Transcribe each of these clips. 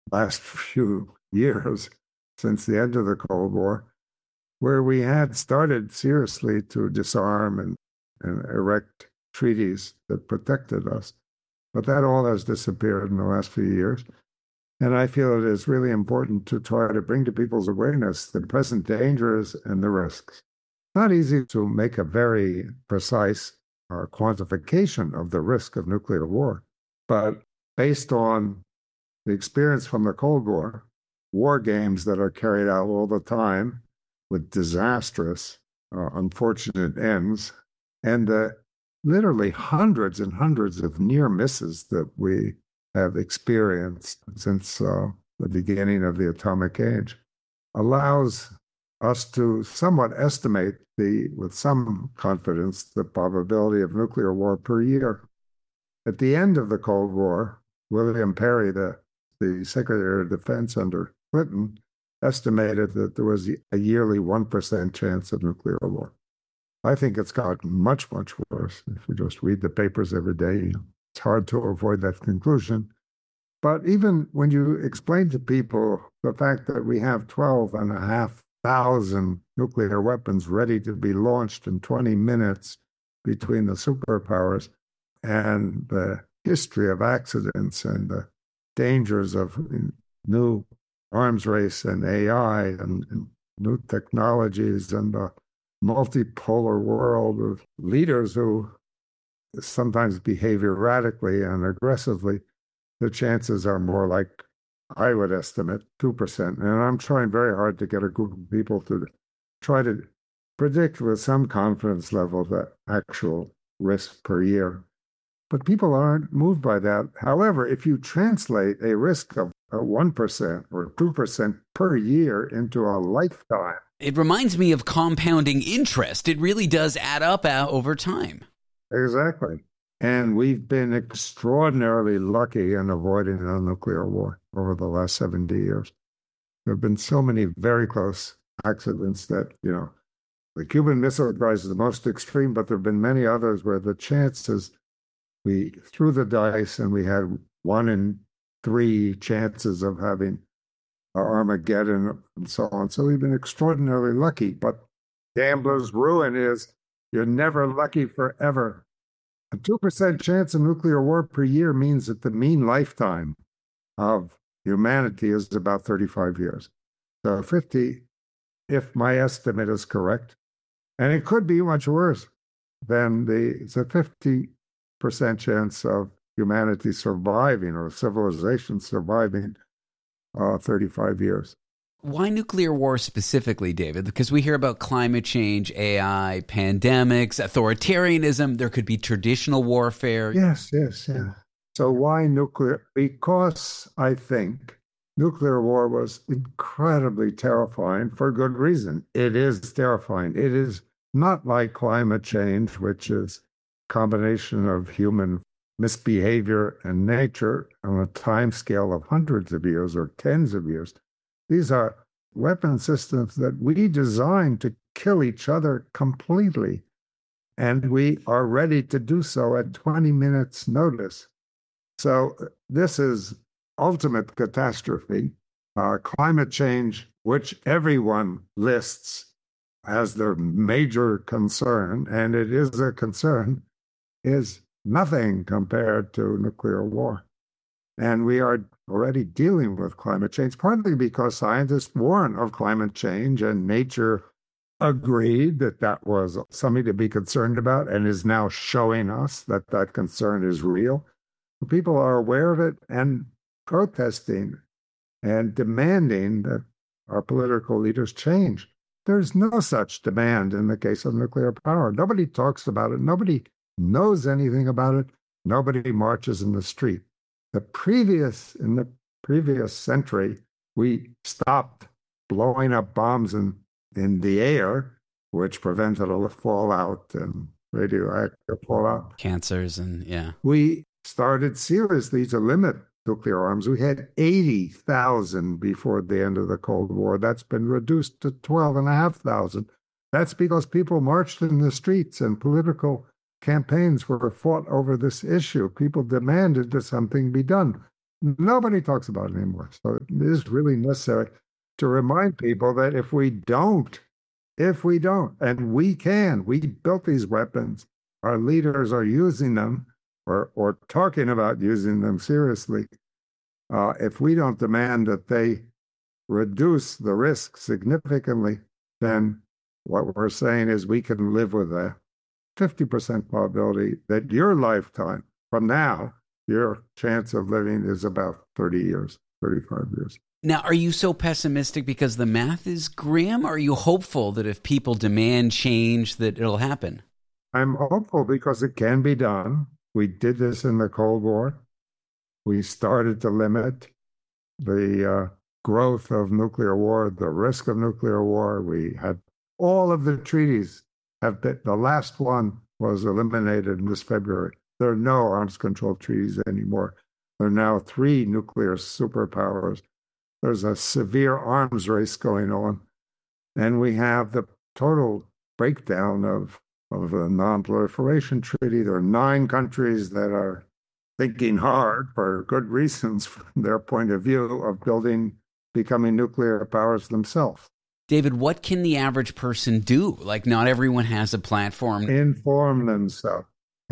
last few years since the end of the Cold War, where we had started seriously to disarm and erect treaties that protected us. But that all has disappeared in the last few years. And I feel it is really important to try to bring to people's awareness the present dangers and the risks. Not easy to make a very precise quantification of the risk of nuclear war, but based on the experience from the Cold war games that are carried out all the time with disastrous, unfortunate ends, and the literally hundreds and hundreds of near misses that we have experienced since the beginning of the atomic age, allows us to somewhat estimate with some confidence, the probability of nuclear war per year. At the end of the Cold War, William Perry, the Secretary of Defense under Clinton, estimated that there was a yearly 1% chance of nuclear war. I think it's gotten much, much worse. If you just read the papers every day, it's hard to avoid that conclusion. But even when you explain to people the fact that we have 12,500 nuclear weapons ready to be launched in 20 minutes between the superpowers, and the history of accidents and the dangers of new arms race and AI and new technologies and the multipolar world of leaders who sometimes behave erratically and aggressively, the chances are more like, I would estimate, 2%. And I'm trying very hard to get a group of people to try to predict with some confidence level the actual risk per year. But people aren't moved by that. However, if you translate a risk of 1% or 2% per year into a lifetime, it reminds me of compounding interest. It really does add up over time. Exactly. And we've been extraordinarily lucky in avoiding a nuclear war over the last 70 years. There have been so many very close accidents that, the Cuban Missile Crisis is the most extreme, but there have been many others where the chances, we threw the dice and we had 1 in 3 chances of having Armageddon and so on. So we've been extraordinarily lucky. But gambler's ruin is you're never lucky forever. A 2% chance of nuclear war per year means that the mean lifetime of humanity is about 35 years. So 50, if my estimate is correct, and it could be much worse than it's a 50% chance of humanity surviving or civilization surviving 35 years. Why nuclear war specifically, David? Because we hear about climate change, AI, pandemics, authoritarianism. There could be traditional warfare. Yes. So why nuclear? Because I think nuclear war was incredibly terrifying for good reason. It is terrifying. It is not like climate change, which is a combination of human misbehavior and nature on a time scale of hundreds of years or tens of years. These are weapon systems that we designed to kill each other completely, and we are ready to do so at 20 minutes' notice. So this is ultimate catastrophe. Climate change, which everyone lists as their major concern, and it is a concern, is nothing compared to nuclear war. And we are already dealing with climate change, partly because scientists warn of climate change and nature agreed that that was something to be concerned about and is now showing us that that concern is real. People are aware of it and protesting and demanding that our political leaders change. There's no such demand in the case of nuclear power. Nobody talks about it. Nobody knows anything about it. Nobody marches in the street. In the previous century, we stopped blowing up bombs in the air, which prevented a fallout and radioactive fallout. Cancers and, yeah. We started seriously to limit nuclear arms. We had 80,000 before the end of the Cold War. That's been reduced to 12,500. That's because people marched in the streets and political campaigns were fought over this issue. People demanded that something be done. Nobody talks about it anymore. So it is really necessary to remind people that if we don't, and we built these weapons, our leaders are using them or talking about using them seriously. If we don't demand that they reduce the risk significantly, then what we're saying is we can live with a 50% probability that your lifetime from now, your chance of living is about 30 years, 35 years. Now, are you so pessimistic because the math is grim? Or are you hopeful that if people demand change, that it'll happen? I'm hopeful because it can be done. We did this in the Cold War. We started to limit the growth of nuclear war, the risk of nuclear war. We had all of the treaties have been, the last one was eliminated in this February. There are no arms control treaties anymore. There are now 3 nuclear superpowers. There's a severe arms race going on. And we have the total breakdown of the Non-Proliferation Treaty. There are 9 countries that are thinking hard, for good reasons from their point of view, of becoming nuclear powers themselves. David, what can the average person do? Like, not everyone has a platform. Inform themselves.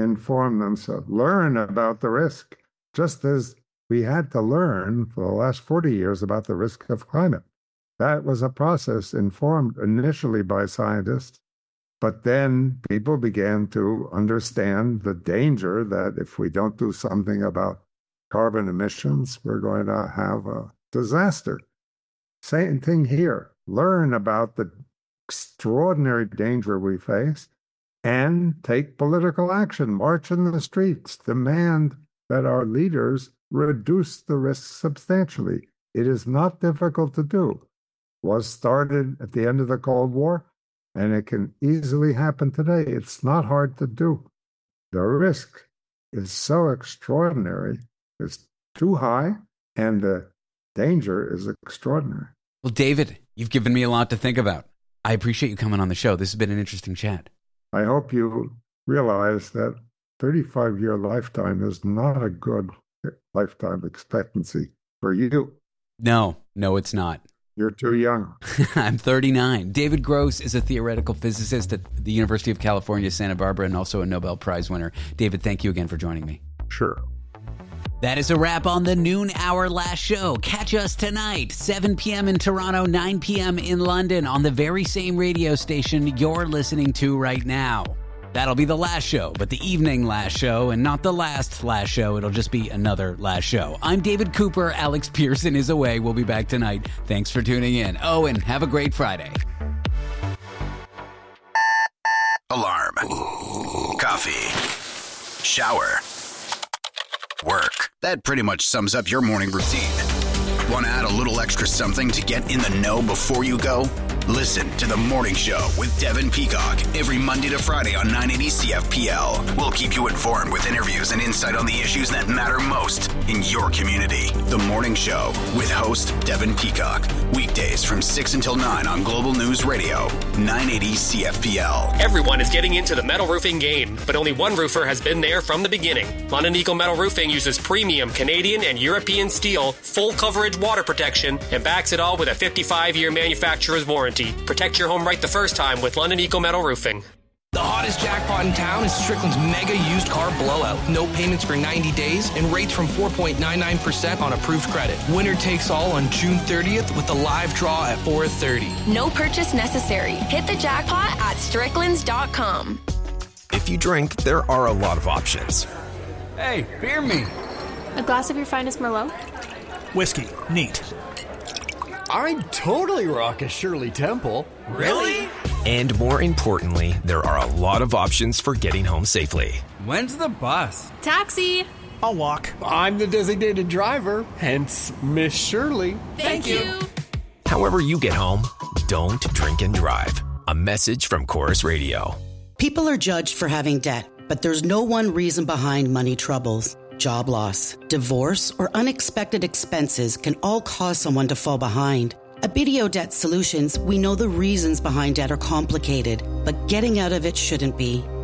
Learn about the risk, just as we had to learn for the last 40 years about the risk of climate. That was a process informed initially by scientists, but then people began to understand the danger that if we don't do something about carbon emissions, we're going to have a disaster. Same thing here. Learn about the extraordinary danger we face and take political action. March in the streets. Demand that our leaders reduce the risk substantially. It is not difficult to do. Was started at the end of the Cold War, and it can easily happen today. It's not hard to do. The risk is so extraordinary. It's too high, and the danger is extraordinary. Well, David, you've given me a lot to think about. I appreciate you coming on the show. This has been an interesting chat. I hope you realize that 35-year lifetime is not a good lifetime expectancy for you. No, it's not. You're too young. I'm 39. David Gross is a theoretical physicist at the University of California, Santa Barbara, and also a Nobel Prize winner. David, thank you again for joining me. Sure. That is a wrap on the noon hour last show. Catch us tonight, 7 p.m. in Toronto, 9 p.m. in London on the very same radio station you're listening to right now. That'll be the last show, but the evening last show, and not the last show. It'll just be another last show. I'm David Cooper. Alex Pearson is away. We'll be back tonight. Thanks for tuning in. Oh, and have a great Friday. Alarm. Coffee. Shower. Work. That pretty much sums up your morning routine. Want to add a little extra something to get in the know before you go? Listen to The Morning Show with Devin Peacock every Monday to Friday on 980 CFPL. We'll keep you informed with interviews and insight on the issues that matter most in your community. The Morning Show with host Devin Peacock. Weekdays from 6 until 9 on Global News Radio, 980 CFPL. Everyone is getting into the metal roofing game, but only one roofer has been there from the beginning. London Eagle Metal Roofing uses premium Canadian and European steel, full coverage water protection, and backs it all with a 55-year manufacturer's warranty. Protect your home right the first time with London Eco Metal Roofing. The hottest jackpot in town is Strickland's mega used car blowout. No payments for 90 days and rates from 4.99% on approved credit. Winner takes all on June 30th with a live draw at 4:30. No purchase necessary. Hit the jackpot at stricklands.com. If you drink, there are a lot of options. Hey, beer me. A glass of your finest Merlot? Whiskey. Neat. I'd totally rock a Shirley Temple. Really? And more importantly, there are a lot of options for getting home safely. When's the bus? Taxi. I'll walk. I'm the designated driver, hence Miss Shirley. Thank you. However you get home, don't drink and drive. A message from Chorus Radio. People are judged for having debt, but there's no one reason behind money troubles. Job loss, divorce, or unexpected expenses can all cause someone to fall behind. At BDO Debt Solutions, we know the reasons behind debt are complicated, but getting out of it shouldn't be.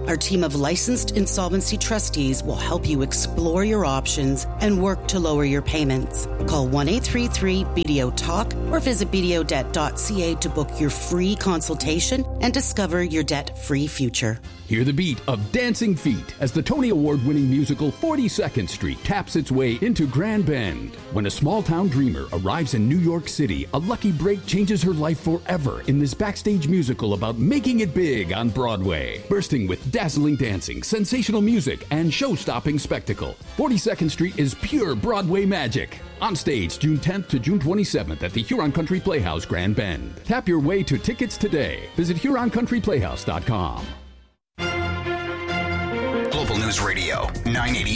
Our team of licensed insolvency trustees will help you explore your options and work to lower your payments. Call 1-833-BDO-TALK or visit bdodebt.ca to book your free consultation and discover your debt-free future. Hear the beat of Dancing Feet as the Tony Award-winning musical 42nd Street taps its way into Grand Bend. When a small-town dreamer arrives in New York City, a lucky break changes her life forever in this backstage musical about making it big on Broadway. Bursting with dazzling dancing, sensational music, and show-stopping spectacle, 42nd Street is pure Broadway magic. On stage June 10th to June 27th at the Huron Country Playhouse, Grand Bend. Tap your way to tickets today. Visit HuronCountryPlayhouse.com. Global News Radio, 980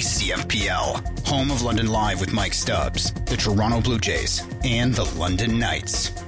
CFPL. Home of London Live with Mike Stubbs, the Toronto Blue Jays, and the London Knights.